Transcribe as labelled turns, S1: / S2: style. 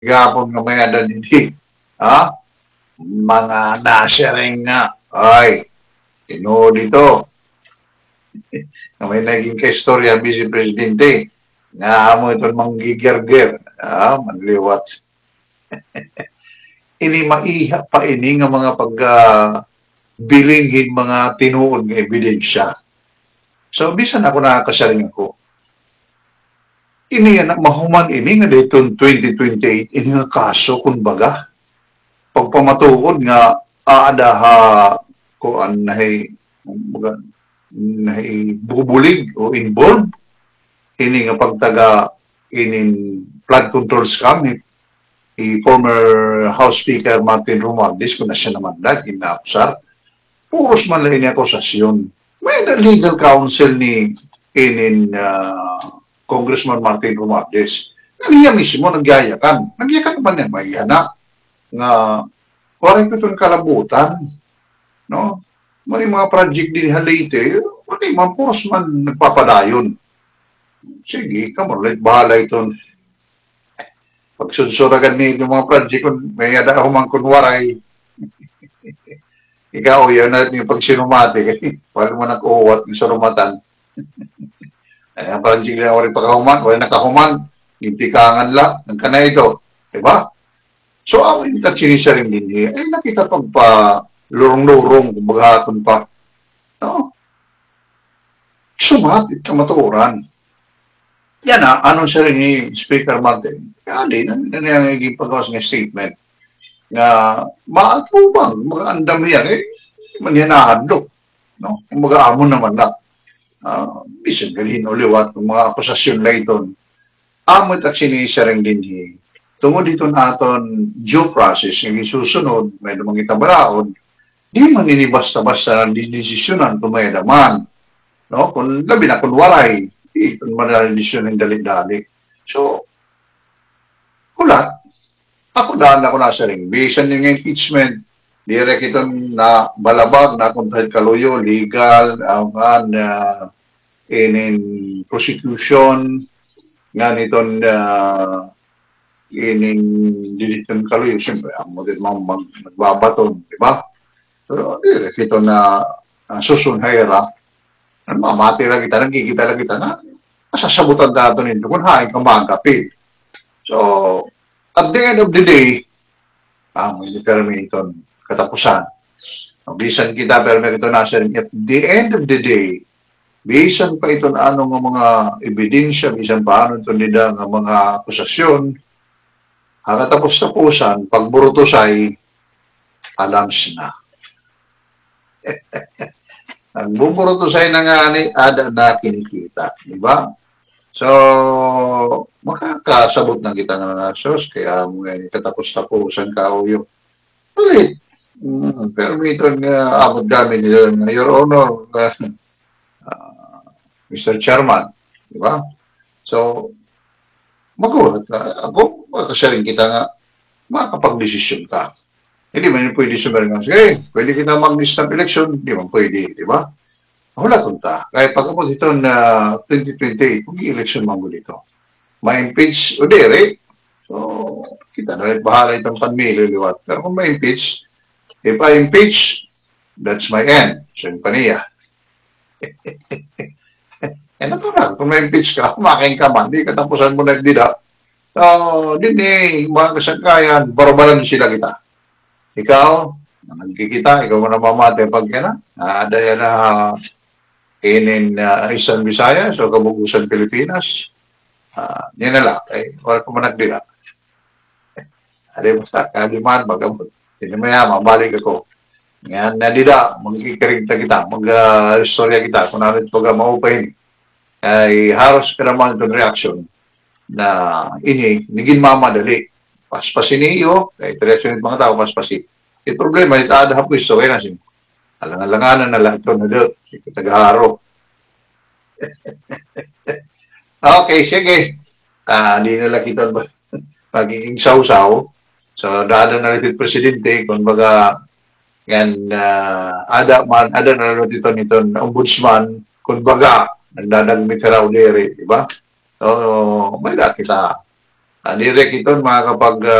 S1: gapon nga may ada hindi. Ha? Mga nasering nga. Ay, tino dito. Na may naging kaistorya ang Vice Presidente. Nga mo ito manggigerger. Manliwat. Ini maiha pa ini nga mga bilinghin mga tinuod nga ebidensya. So, bisan ako nakakasaring ako. Ini yan, mahuman ini nga dito 2028, ini nga kaso, kumbaga, pagpamatuod nga, aadaha ko an nahi bubulig o involved, ini nga pagtaga inin flood control scam, former House Speaker Martin Romualdez, kung na siya naman dahil inakusar, puros man lang ini akusasyon. May legal counsel ni inin Congressman Martin Romualdez. Niya mismo nagyayakan. Nagyakan naman yan, may anak. Nga, waray ko itong kalabutan. No? May mga project din halite, wala man, puros man nagpapadayon. Sige, kamulit, bahala ito. Pagsunsuragan niyo yung mga project, may ada ako man kunwaray. Ikaw, yun natin yung pagsinumati. Wala mo nag-uwat ng sarumatan. Ang project nila wala pagkahuman, wala nakahuman, gintikangan lang, ang kanay ito. Diba? So, ako yung tatsinisa rin din niya. Ay, nakita pagpa lurong-lurong, kumbaga hatun pa. No? Sumatit ka maturan. Yan na, anong siya rin ni Speaker Martin? Kaya di, nangyayaging pagkawas ng statement na maatubang, mga andam yan, manyanahadlo. No? Kumbaga amon naman lang. Bisan galin uliwat ng mga akusasyon na ito. Amot at sinisa rin din tungod dito naton due process yung susunod, may namang itabaraon, di man nini basta-basta ng desisyonan kung may naman. No? Kung labi na kung waray, ito man na desisyon ng dali-dali. So, kulat. Ako daan ako nasa ring. Bisan yung impeachment, direct ito na balabag na kung kaluyo, legal, in prosecution, nga nitong diliton kaluyo, siyempre, ang magbabaton, di ba? So, direct ito na susunhayra, mamati lang kita, nagkikita lang kita na masasabutan dato nito kung hain kang magkapit. So, at the end of the day, hindi permi itong katapusan. Bisan kita permi ito nasa rin. At the end of the day, bisan pa itong anong mga ebidensya, bisan pa anong itong nila ng mga akusasyon, ang katapos-tapusan, pagburutusay, alams na. Ang buburutusay na nga ni ada na kinikita. Di ba? So, makakasabot na kita ng mga sos, kaya mo yan, katapos-tapusan ka o yung ulit. Pero may ito nga abot kami nito, Your Honor, Mr. Chairman, di ba? So, magulat ka. Ako, makasaring kita nga, makakapag-desisyon ka. Hindi man pwede sumarin nga, sige, pwede kita mag-list ng election, hindi man pwede, di ba? Wala kunta. Kaya pag-abot ito na 2028, mag-election man dito. Ma-impeach, o dere. So, kita na rin, bahala itong panmili, liwat. Pero kung ma-impeach, if I impeach, that's my end. So, yung paniya. Natural, kung ma-impeach ka, making ka man, di katapusan mo na dida. So, din mga kasangkayan, barbaran sila kita. Ikaw, nagkikita, ikaw mo na mamate pag yan ada yan na Eastern Visayas o Kabugusan Pilipinas. Yan na lang. Wala ko man nagdila. Adi basta, kaliman, magabot. Hindi maya, mabalik ako. Yan, nadida, magkikirig kita, mag-istorya kita, kung nalit pag maupahin. Ay haros ka naman itong reaction na naging mamadali. Paspasin niyo, kay reaction ng mga tao, paspasin. Yung problema, ito ada hapwisto, kaya nasin. Alangan-alanganan na lang ito na doon. Sige, tagaharo. Okay, sige. Hindi na lang ito magiging sausaw. So, dada na rin presidente, kung baga, yan, ada na rin ito ombudsman, kumbaga, nagdadagmit ka raw diri, di ba? So, may dati kita Direk ito mga kapag